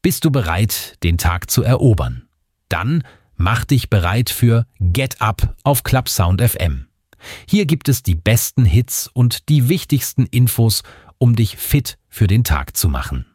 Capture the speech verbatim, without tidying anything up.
Bist du bereit, den Tag zu erobern? Dann mach dich bereit für Get Up auf Clubsound F M. Hier gibt es die besten Hits und die wichtigsten Infos, um dich fit für den Tag zu machen.